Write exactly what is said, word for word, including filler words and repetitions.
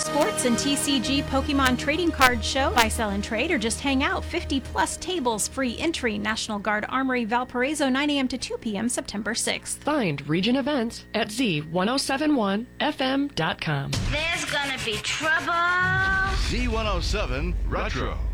Sports and T C G Pokemon Trading Card Show. Buy, sell, and trade, or just hang out. fifty plus tables, free entry. National Guard Armory, Valparaiso, nine a.m. to two p.m. September sixth. Find Region Events at Z ten seventy-one F M dot com. There's gonna be trouble. Z one oh seven Retro.